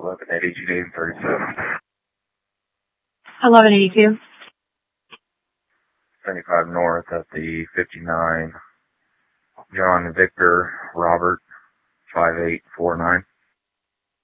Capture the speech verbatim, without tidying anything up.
eleven eighty-two thirty-seven. eleven eighty-two. seventy-five north at the fifty-nine. John Victor Robert five eight four nine.